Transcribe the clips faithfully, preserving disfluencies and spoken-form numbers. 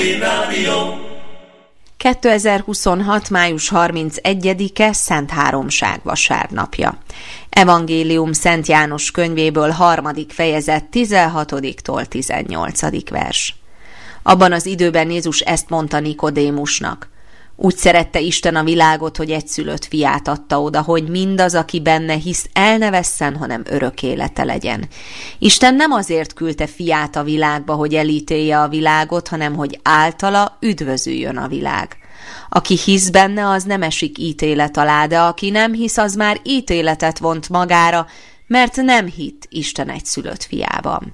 kétezer-huszonhat. május harmincegyedike Szentháromság vasárnapja. Evangélium Szent János könyvéből harmadik fejezet tizenhatodiktól tizennyolcadik vers. Abban az időben Jézus ezt mondta Nikodémusnak: úgy szerette Isten a világot, hogy egyszülött fiát adta oda, hogy mindaz, aki benne hisz, el ne vesszen, hanem örök élete legyen. Isten nem azért küldte fiát a világba, hogy elítélje a világot, hanem hogy általa üdvözüljön a világ. Aki hisz benne, az nem esik ítélet alá, de aki nem hisz, az már ítéletet vont magára, mert nem hitt Isten egyszülött fiában.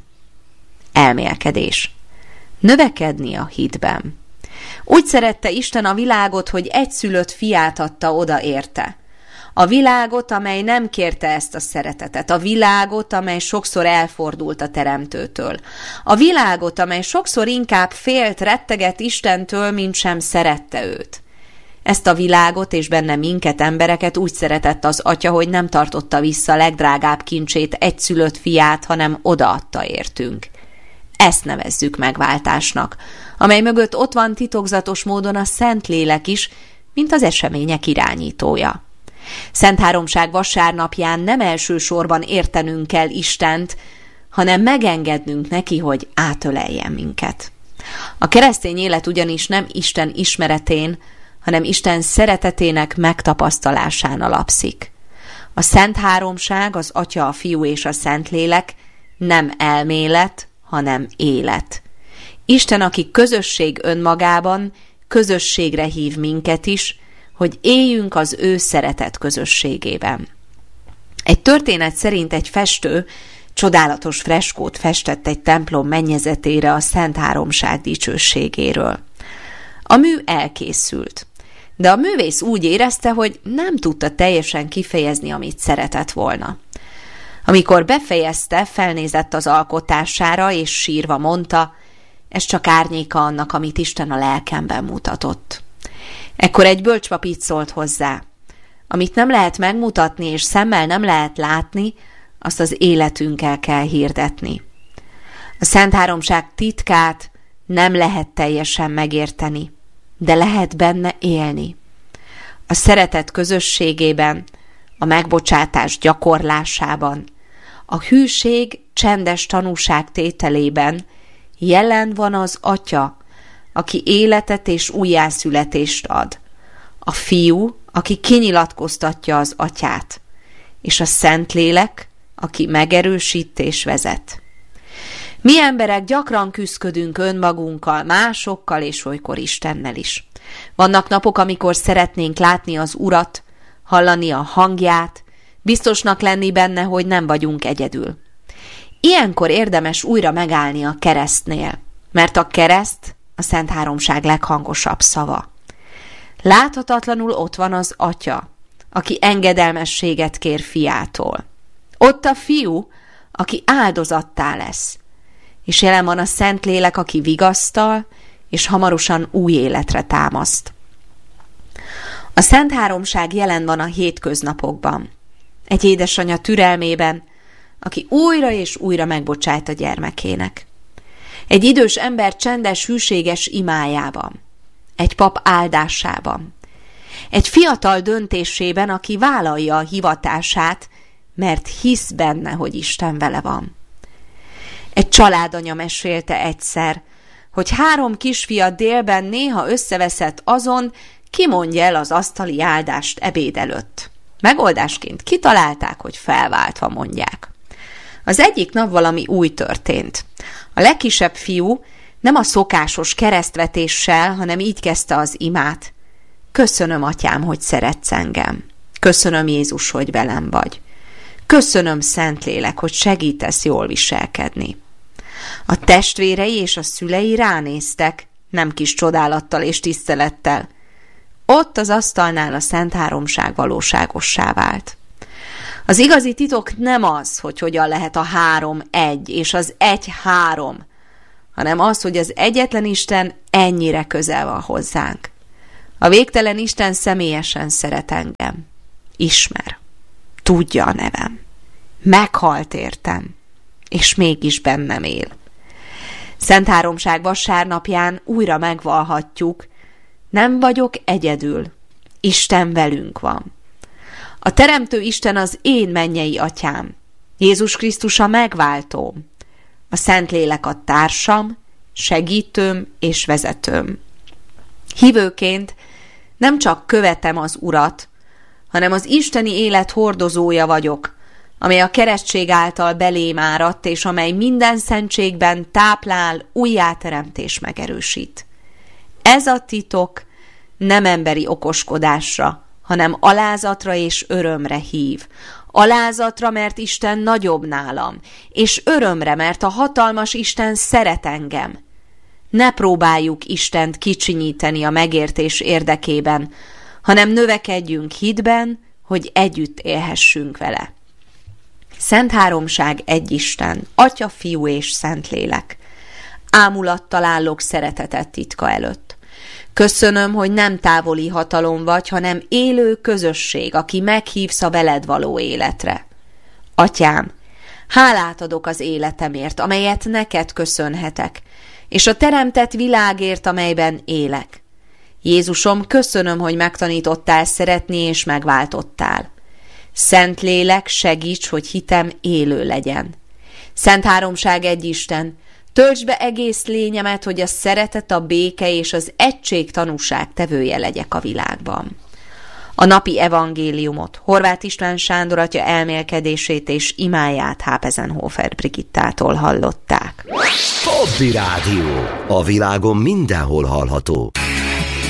Elmélkedés. Növekedni a hitben. Úgy szerette Isten a világot, hogy egyszülött fiát adta oda érte. A világot, amely nem kérte ezt a szeretetet. A világot, amely sokszor elfordult a Teremtőtől. A világot, amely sokszor inkább félt, rettegett Istentől, mint sem szerette őt. Ezt a világot és benne minket, embereket úgy szeretett az Atya, hogy nem tartotta vissza legdrágább kincsét, egyszülött fiát, hanem odaadta értünk. Ezt nevezzük megváltásnak, amely mögött ott van titokzatos módon a Szentlélek is, mint az események irányítója. Szentháromság vasárnapján nem elsősorban értenünk kell Istent, hanem megengednünk neki, hogy átöleljen minket. A keresztény élet ugyanis nem Isten ismeretén, hanem Isten szeretetének megtapasztalásán alapszik. A Szentháromság, az Atya, a Fiú és a Szentlélek nem elmélet, hanem élet. Isten, aki közösség önmagában, közösségre hív minket is, hogy éljünk az ő szeretet közösségében. Egy történet szerint egy festő csodálatos freskót festett egy templom mennyezetére a Szentháromság dicsőségéről. A mű elkészült, de a művész úgy érezte, hogy nem tudta teljesen kifejezni, amit szeretett volna. Amikor befejezte, felnézett az alkotására, és sírva mondta: ez csak árnyéka annak, amit Isten a lelkemben mutatott. Ekkor egy bölcspap így szólt hozzá: amit nem lehet megmutatni, és szemmel nem lehet látni, azt az életünkkel kell hirdetni. A Szentháromság titkát nem lehet teljesen megérteni, de lehet benne élni. A szeretet közösségében, a megbocsátás gyakorlásában, a hűség csendes tanúságtételében jelen van az Atya, aki életet és újjászületést ad, a Fiú, aki kinyilatkoztatja az Atyát, és a Szentlélek, aki megerősít és vezet. Mi emberek gyakran küszködünk önmagunkkal, másokkal és olykor Istennel is. Vannak napok, amikor szeretnénk látni az Urat, hallani a hangját, biztosnak lenni benne, hogy nem vagyunk egyedül. Ilyenkor érdemes újra megállni a keresztnél, mert a kereszt a Szentháromság leghangosabb szava. Láthatatlanul ott van az Atya, aki engedelmességet kér fiától. Ott a Fiú, aki áldozattá lesz, és jelen van a Szentlélek, aki vigasztal, és hamarosan új életre támaszt. A Szentháromság jelen van a hétköznapokban, egy édesanya türelmében, aki újra és újra megbocsájt a gyermekének. Egy idős ember csendes, hűséges imájában, egy pap áldásában, egy fiatal döntésében, aki vállalja a hivatását, mert hisz benne, hogy Isten vele van. Egy családanya mesélte egyszer, hogy három kisfia délben néha összeveszett azon, ki mondja el az asztali áldást ebéd előtt. Megoldásként kitalálták, hogy felváltva mondják. Az egyik nap valami új történt. A legkisebb fiú nem a szokásos keresztvetéssel, hanem így kezdte az imát. Köszönöm, Atyám, hogy szeretsz engem. Köszönöm, Jézus, hogy velem vagy. Köszönöm, Szentlélek, hogy segítesz jól viselkedni. A testvérei és a szülei ránéztek, nem kis csodálattal és tisztelettel. Ott az asztalnál a Szentháromság valóságossá vált. Az igazi titok nem az, hogy hogyan lehet a három egy, és az egy három, hanem az, hogy az egyetlen Isten ennyire közel van hozzánk. A végtelen Isten személyesen szeret engem. Ismer. Tudja a nevem. Meghalt értem, és mégis bennem él. Szentháromság vasárnapján újra megvallhatjuk, nem vagyok egyedül, Isten velünk van. A Teremtő Isten az én mennyei atyám, Jézus Krisztus a megváltóm, a Szentlélek a társam, segítőm és vezetőm. Hívőként nem csak követem az Urat, hanem az isteni élet hordozója vagyok, amely a keresztség által belém áradt, és amely minden szentségben táplál, újjáteremtés megerősít. Ez a titok nem emberi okoskodásra, hanem alázatra és örömre hív. Alázatra, mert Isten nagyobb nálam, és örömre, mert a hatalmas Isten szeret engem. Ne próbáljuk Istent kicsinyíteni a megértés érdekében, hanem növekedjünk hitben, hogy együtt élhessünk vele. Szent Háromság egy Isten, Atya, Fiú és Szentlélek. Ámulattal állok szeretetet titka előtt. Köszönöm, hogy nem távoli hatalom vagy, hanem élő közösség, aki meghívsz a veled való életre. Atyám, hálát adok az életemért, amelyet neked köszönhetek, és a teremtett világért, amelyben élek. Jézusom, köszönöm, hogy megtanítottál szeretni és megváltottál. Szentlélek, segíts, hogy hitem élő legyen. Szent Háromság egy Isten, töltsd be egész lényemet, hogy a szeretet, a béke és az egység tanúság tevője legyek a világban. A napi evangéliumot, Horváth István Sándor atya elmélkedését és imáját Hápezenhofer Brigittától hallották. Hobby Rádió. A világon mindenhol hallható.